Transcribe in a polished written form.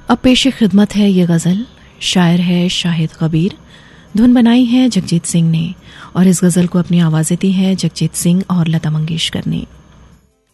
अब पेश खिदमत है ये गज़ल। शायर है शाहिद कबीर, धुन बनाई है जगजीत सिंह ने और इस गज़ल को अपनी आवाज़ें दी है जगजीत सिंह और लता मंगेशकर ने।